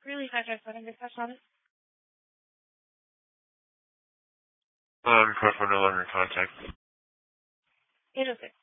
really fast phone number personas. Press no longer in contact. 806.